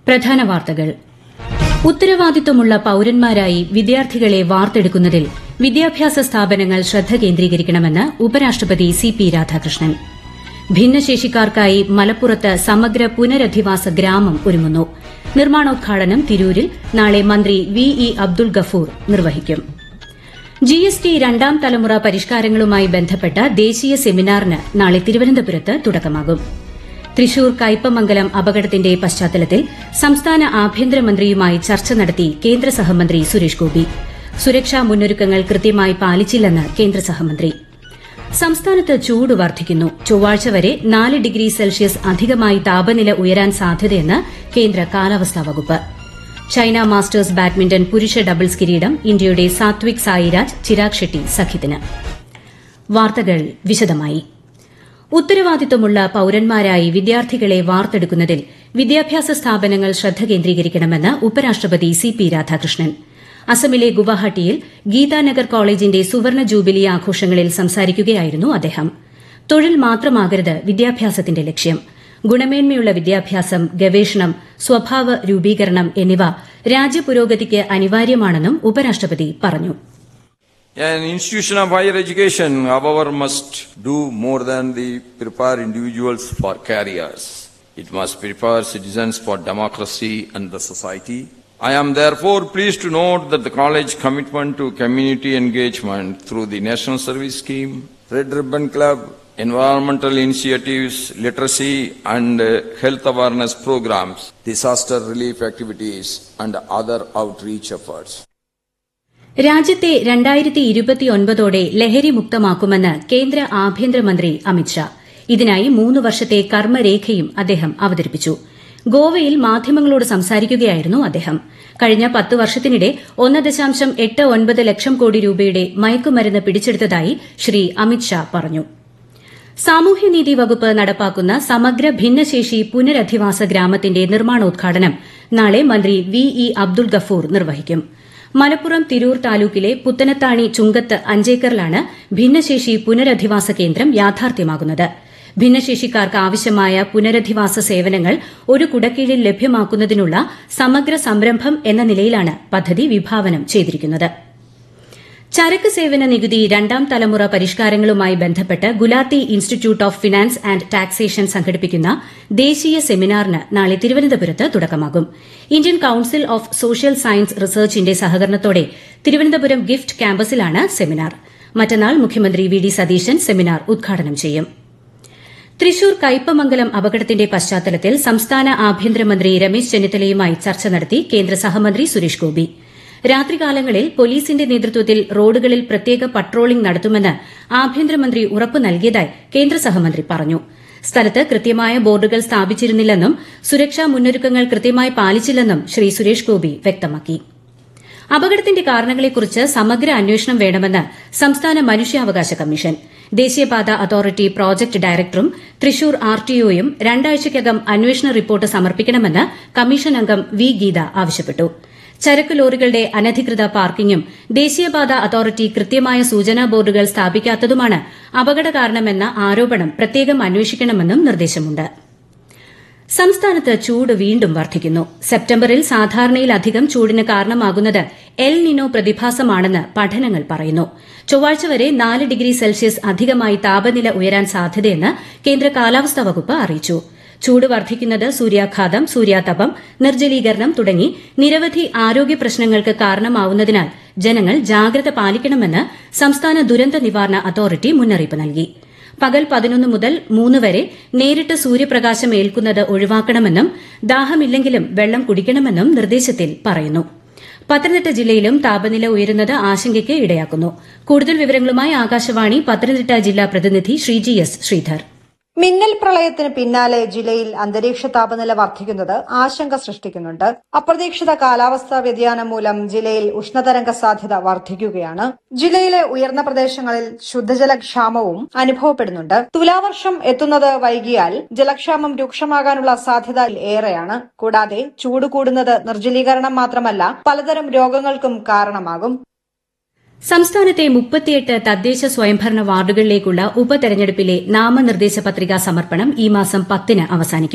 പ്രധാന വാർത്തകൾ. ഉത്തരവാദിത്വമുള്ള പൌരന്മാരായി വിദ്യാർത്ഥികളെ വാർത്തെടുക്കുന്നതിൽ വിദ്യാഭ്യാസ സ്ഥാപനങ്ങൾ ശ്രദ്ധ കേന്ദ്രീകരിക്കണമെന്ന് ഉപരാഷ്ട്രപതി സി.പി. രാധാകൃഷ്ണൻ. ഭിന്നശേഷിക്കാർക്കായി മലപ്പുറത്ത് സമഗ്ര പുനരധിവാസ ഗ്രാമം ഒരുങ്ങുന്നു. നിർമ്മാണോദ്ഘാടനം തിരൂരിൽ നാളെ മന്ത്രി വി.ഇ. അബ്ദുൾ ഗഫൂർ നിർവഹിക്കും. ജിഎസ്ടി രണ്ടാം തലമുറ പരിഷ്കാരങ്ങളുമായി ബന്ധപ്പെട്ട ദേശീയ സെമിനാറിന് നാളെ തിരുവനന്തപുരത്ത് തുടക്കമാകും. തൃശൂർ കയ്പമംഗലം അപകടത്തിന്റെ പശ്ചാത്തലത്തിൽ സംസ്ഥാന ആഭ്യന്തരമന്ത്രിയുമായി ചർച്ച നടത്തി കേന്ദ്ര സഹമന്ത്രി സുരേഷ് ഗോപി. സുരക്ഷാ മുന്നൊരുക്കങ്ങൾ കൃത്യമായി പാലിച്ചില്ലെന്ന് കേന്ദ്ര സഹമന്ത്രി. സംസ്ഥാനത്ത് ചൂട് വർദ്ധിക്കുന്നു. ചൊവ്വാഴ്ച വരെ 4 ഡിഗ്രി സെൽഷ്യസ് അധികമായി താപനില ഉയരാൻ സാധ്യതയെന്ന് കേന്ദ്ര കാലാവസ്ഥാ വകുപ്പ്. ചൈന മാസ്റ്റേഴ്സ് ബാഡ്മിന്റൺ പുരുഷ ഡബിൾസ് കിരീടം ഇന്ത്യയുടെ സാത്വിക് സായിരാജ് ചിരാഗ് ഷെട്ടി സഖ്യത്തിന്. വാർത്തകൾ വിശദമായി. ഉത്തരവാദിത്വമുള്ള പൌരന്മാരായി വിദ്യാർത്ഥികളെ വാർത്തെടുക്കുന്നതിൽ വിദ്യാഭ്യാസ സ്ഥാപനങ്ങൾ ശ്രദ്ധ കേന്ദ്രീകരിക്കണമെന്ന് ഉപരാഷ്ട്രപതി സി.പി. രാധാകൃഷ്ണൻ. അസമിലെ ഗുവാഹട്ടിയിൽ ഗീതാനഗർ കോളേജിന്റെ സുവർണ ജൂബിലി ആഘോഷങ്ങളിൽ സംസാരിക്കുകയായിരുന്നു അദ്ദേഹം. തൊഴിൽ മാത്രമാകരുത് വിദ്യാഭ്യാസത്തിന്റെ ലക്ഷ്യം. ഗുണമേന്മയുള്ള വിദ്യാഭ്യാസം, ഗവേഷണം, സ്വഭാവ രൂപീകരണം എന്നിവ രാജ്യപുരോഗതിക്ക് അനിവാര്യമാണെന്നും ഉപരാഷ്ട്രപതി പറഞ്ഞു. An institution of higher education, however, must do more than prepare individuals for careers. It must prepare citizens for democracy and the society. I am therefore pleased to note that the college commitment to community engagement through the National Service Scheme, Red Ribbon Club, environmental initiatives, literacy and health awareness programs, disaster relief activities and other outreach efforts. രാജ്യത്തെ 2029ഓടെ ലഹരിമുക്തമാക്കുമെന്ന് കേന്ദ്ര ആഭ്യന്തരമന്ത്രി അമിത്ഷാ. ഇതിനായി 3 വർഷത്തെ കർമ്മരേഖയും അദ്ദേഹം അവതരിപ്പിച്ചു. ഗോവയിൽ മാധ്യമങ്ങളോട് സംസാരിക്കുകയായിരുന്നു അദ്ദേഹം. കഴിഞ്ഞ 10 വർഷത്തിനിടെ 1.89 ലക്ഷം കോടി രൂപയുടെ മയക്കുമരുന്ന് പിടിച്ചെടുത്തതായി ശ്രീ അമിത്ഷാ പറഞ്ഞു. സാമൂഹ്യനീതി വകുപ്പ് നടപ്പാക്കുന്ന സമഗ്ര ഭിന്നശേഷി പുനരധിവാസ ഗ്രാമത്തിന്റെ നിർമ്മാണോദ്ഘാടനം നാളെ മന്ത്രി വി.ഇ. അബ്ദുൾ ഗഫൂർ നിർവഹിക്കും. മലപ്പുറം തിരൂർ താലൂക്കിലെ പുത്തനത്താണി ചുങ്കത്ത് 5 ഏക്കറിലാണ് ഭിന്നശേഷി പുനരധിവാസ കേന്ദ്രം യാഥാർത്ഥ്യമാകുന്നത്. ഭിന്നശേഷിക്കാർക്ക് ആവശ്യമായ പുനരധിവാസ സേവനങ്ങൾ ഒരു കുടക്കീഴിൽ ലഭ്യമാക്കുന്നതിനുള്ള സമഗ്ര സംരംഭം എന്ന നിലയിലാണ് പദ്ധതി വിഭാവനം ചെയ്തിരിക്കുന്നത്. ചരക്ക് സേവന നികുതി രണ്ടാം തലമുറ പരിഷ്കാരങ്ങളുമായി ബന്ധപ്പെട്ട് Gulati institute of finance and taxation സംഘടിപ്പിക്കുന്ന ദേശീയ സെമിനാറിന് നാളെ തിരുവനന്തപുരത്ത് തുടക്കമാകും. Indian council of social science റിസർച്ചിന്റെ സഹകരണത്തോടെ തിരുവനന്തപുരം ഗിഫ്റ്റ് ക്യാമ്പസിലാണ് സെമിനാർ. മറ്റന്നാൾ മുഖ്യമന്ത്രി വി.ഡി. സതീശൻ സെമിനാർ ഉദ്ഘാടനം ചെയ്യും. തൃശൂർ കയ്പമംഗലം അപകടത്തിന്റെ പശ്ചാത്തലത്തിൽ സംസ്ഥാന ആഭ്യന്തരമന്ത്രി രമേശ് ചെന്നിത്തലയുമായി ചർച്ച നടത്തി കേന്ദ്ര സഹമന്ത്രി സുരേഷ് ഗോപി. രാത്രികാലങ്ങളിൽ പോലീസിന്റെ നേതൃത്വത്തിൽ റോഡുകളിൽ പ്രത്യേക പട്രോളിംഗ് നടത്തുമെന്ന് ആഭ്യന്തരമന്ത്രി ഉറപ്പ് നൽകിയതായി കേന്ദ്ര സഹമന്ത്രി പറഞ്ഞു. സ്ഥലത്ത് കൃത്യമായ ബോർഡുകൾ സ്ഥാപിച്ചിരുന്നില്ലെന്നും സുരക്ഷാ മുന്നൊരുക്കങ്ങൾ കൃത്യമായി പാലിച്ചില്ലെന്നും ശ്രീ സുരേഷ് ഗോപി വ്യക്തമാക്കി. അപകടത്തിന്റെ കാരണങ്ങളെക്കുറിച്ച് സമഗ്ര അന്വേഷണം വേണമെന്ന് സംസ്ഥാന മനുഷ്യാവകാശ കമ്മീഷൻ. ദേശീയപാത അതോറിറ്റി പ്രോജക്ട് ഡയറക്ടറും തൃശൂർ ആർടിഒയും 2 ആഴ്ചയ്ക്കകം അന്വേഷണ റിപ്പോർട്ട് സമർപ്പിക്കണമെന്ന് കമ്മീഷൻ അംഗം വി. ഗീത ആവശ്യപ്പെട്ടു. ചരക്ക് ലോറികളുടെ അനധികൃത പാർക്കിംഗും ദേശീയപാത അതോറിറ്റി കൃത്യമായ സൂചനാ ബോർഡുകൾ സ്ഥാപിക്കാത്തതുമാണ് അപകട കാരണമെന്ന ആരോപണം പ്രത്യേകം അന്വേഷിക്കണമെന്നും നിർദ്ദേശമുണ്ട്. സംസ്ഥാനത്ത് ചൂട് വീണ്ടും വർദ്ധിക്കുന്നു. സെപ്റ്റംബറിൽ സാധാരണയിലധികം ചൂടിന് കാരണമാകുന്നത് എൽ നിനോ പ്രതിഭാസമാണെന്ന് പഠനങ്ങൾ പറയുന്നു. ചൊവ്വാഴ്ച വരെ 4 ഡിഗ്രി സെൽഷ്യസ് അധികമായി താപനില ഉയരാൻ സാധ്യതയെന്ന് കേന്ദ്ര കാലാവസ്ഥാ വകുപ്പ് അറിയിച്ചു. ചൂട് വർദ്ധിക്കുന്നത് സൂര്യാഘാതം, സൂര്യാതപം, നിർജ്ജലീകരണം തുടങ്ങി നിരവധി ആരോഗ്യ പ്രശ്നങ്ങൾക്ക് കാരണമാവുന്നതിനാൽ ജനങ്ങൾ ജാഗ്രത പാലിക്കണമെന്ന് സംസ്ഥാന ദുരന്ത നിവാരണ അതോറിറ്റി മുന്നറിയിപ്പ് നൽകി. പകൽ 11 മുതൽ 3 വരെ നേരിട്ട് സൂര്യപ്രകാശം ഏൽക്കുന്നത് ഒഴിവാക്കണമെന്നും ദാഹമില്ലെങ്കിലും വെള്ളം കുടിക്കണമെന്നും നിർദ്ദേശത്തിൽ പറയുന്നു. പത്തനംതിട്ട ജില്ലയിലും താപനില ഉയരുന്നത് ആശങ്കയ്ക്ക് ഇടയാക്കുന്നു. കൂടുതൽ വിവരങ്ങളുമായി ആകാശവാണി പത്തനംതിട്ട ജില്ലാ പ്രതിനിധി ശ്രീജി എസ് ശ്രീധർ. മിന്നൽ പ്രളയത്തിന് പിന്നാലെ ജില്ലയിൽ അന്തരീക്ഷ താപനില വർദ്ധിക്കുന്നത് ആശങ്ക സൃഷ്ടിക്കുന്നുണ്ട്. അപ്രതീക്ഷിത കാലാവസ്ഥാ വ്യതിയാനം മൂലം ജില്ലയിൽ ഉഷ്ണതരംഗ സാധ്യത വർദ്ധിക്കുകയാണ്. ജില്ലയിലെ ഉയർന്ന പ്രദേശങ്ങളിൽ ശുദ്ധജല ക്ഷാമവും അനുഭവപ്പെടുന്നുണ്ട്. തുലാവർഷം എത്തുന്നത് വൈകിയാൽ ജലക്ഷാമം രൂക്ഷമാകാനുള്ള സാധ്യത ഏറെയാണ്. കൂടാതെ ചൂട് കൂടുന്നത് നിർജ്ജലീകരണം മാത്രമല്ല പലതരം രോഗങ്ങൾക്കും കാരണമാകും. സംസ്ഥാനത്തെ 38 തദ്ദേശ സ്വയംഭരണ വാർഡുകളിലേക്കുള്ള ഉപതെരഞ്ഞെടുപ്പിലെ നാമനിർദ്ദേശ പത്രികാ സമർപ്പണം ഈ മാസം 10-ന് അവസാനിക്കും.